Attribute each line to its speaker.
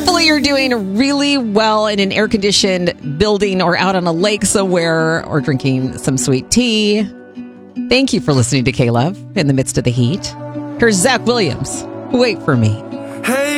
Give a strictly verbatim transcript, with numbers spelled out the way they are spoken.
Speaker 1: Hopefully you're doing really well in an air-conditioned building or out on a lake somewhere or drinking some sweet tea. Thank you for listening to K-Love in the midst of the heat. Here's Zach Williams. Wait for me.
Speaker 2: Hey.